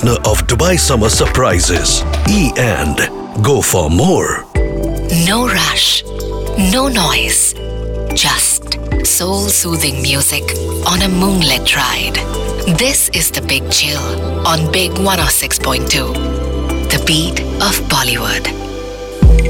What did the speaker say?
of Dubai Summer Surprises. E and go for more. No rush, no noise, just soul-soothing music on a moonlit ride. This is The Big Chill on Big 106.2, the beat of Bollywood.